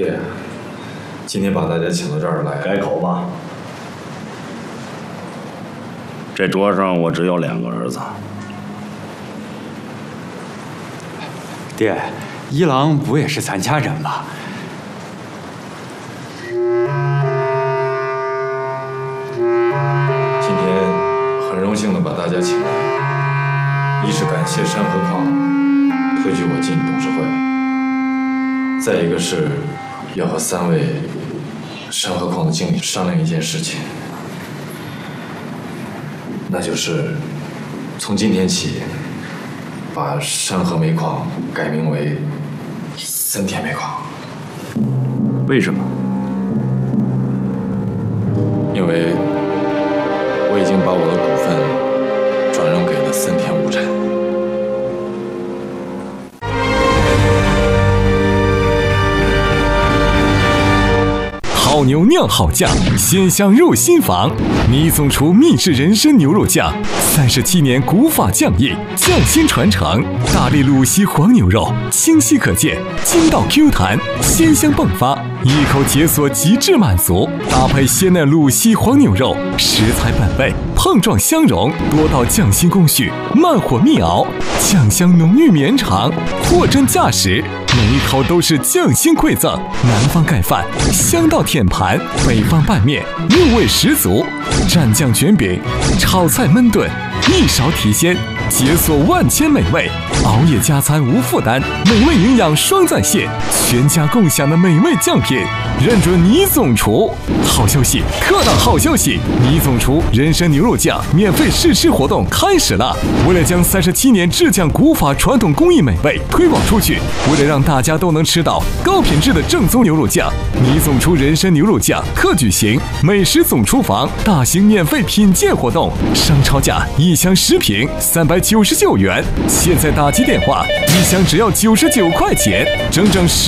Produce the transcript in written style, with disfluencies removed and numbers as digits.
爹，今天把大家请到这儿来， 改口吧。这桌上我只有2个儿子。 爹，一郎不也是咱家人吗？ 今天很荣幸的把大家请来，一是感谢山河矿推举我进董事会，再一个是要和3位山河矿的经理商量一件事情，那就是从今天起，把山河煤矿改名为森田煤矿。 为什么？ 因为我已经把我的股份转让给了森田物产。 好牛酿好酱，鲜香入心房。倪总厨秘制人参牛肉酱，37年古法酱艺，匠心传承。大力鲁西黄牛肉，清晰可见，筋道 Q 弹，鲜香迸发，一口解锁极致满足。搭配鲜嫩鲁西黄牛肉，食材本味，碰撞相融，多道匠心工序，慢火密熬，酱香浓郁绵长，货真价实。每一口都是匠心馈赠，南方盖饭，香到舔盘；北方拌面，入味十足。蘸酱卷饼，炒菜焖炖，一勺提鲜，解锁万千美味。熬夜加餐无负担，美味营养双在线，全家共享的美味酱品，认准倪总厨。好消息，特大好消息！倪总厨人参牛肉酱免费试吃活动开始了。为了将37年制酱古法传统工艺美味推广出去，为了让大家都能吃到高品质的正宗牛肉酱，倪总厨人参牛肉酱特举行美食总厨房大型免费品鉴活动，商超价1箱10瓶399元，现在打击电话，1箱只要99块钱，整整10